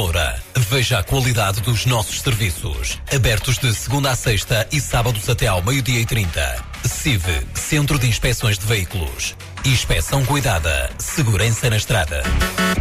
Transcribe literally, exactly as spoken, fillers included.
Moura. Veja a qualidade dos nossos serviços. Abertos de segunda a sexta e sábados até ao meio-dia e trinta. C I V, Centro de Inspeções de Veículos. Inspeção cuidada. Segurança na estrada.